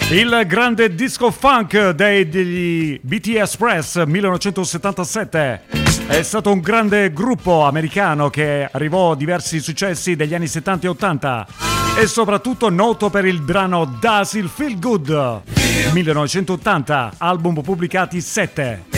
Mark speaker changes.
Speaker 1: Il grande disco funk degli BT Express 1977 è stato un grande gruppo americano che arrivò a diversi successi degli anni 70 e 80 e soprattutto noto per il brano Does It Feel Good 1980, album pubblicati 7.